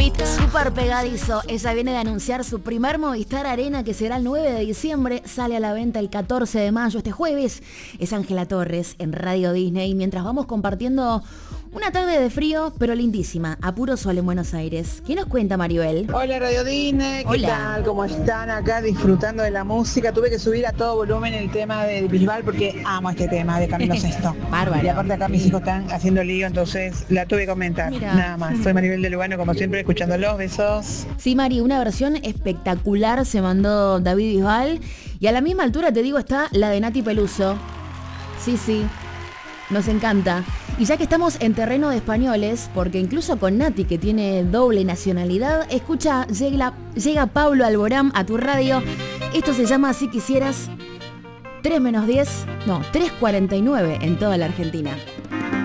Súper pegadizo. Ella viene de anunciar su primer Movistar Arena, que será el 9 de diciembre. Sale a la venta el 14 de mayo, este jueves. Es Ángela Torres en Radio Disney. Mientras vamos compartiendo una tarde de frío, pero lindísima, a puro sol en Buenos Aires. ¿Qué nos cuenta Maribel? Hola Radio Disney, ¿qué Hola. tal? ¿Cómo están acá disfrutando de la música? Tuve que subir a todo volumen el tema de Bisbal porque amo este tema de Camilo Sesto. Bárbaro. Y aparte acá mis hijos están haciendo lío, entonces la tuve que comentar. Mirá. Nada más. Soy Maribel de Lugano, como siempre, escuchándolos. Besos. Sí, Mari, una versión espectacular se mandó David Bisbal. Y a la misma altura, te digo, está la de Nati Peluso. Sí, sí, nos encanta. Y ya que estamos en terreno de españoles, porque incluso con Nati, que tiene doble nacionalidad, escucha, llega Pablo Alborán a tu radio. Esto se llama Si Quisieras, 3:49 en toda la Argentina.